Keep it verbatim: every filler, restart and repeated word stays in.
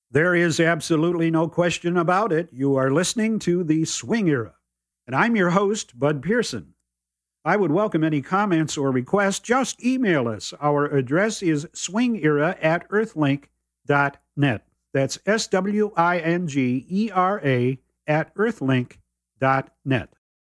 There is absolutely no question about it. You are listening to the Swing Era, and I'm your host, Bud Pearson. I would welcome any comments or requests. Just email us. Our address is swingera at earthlink dot net. That's S W I N G E R A at earthlink dot net.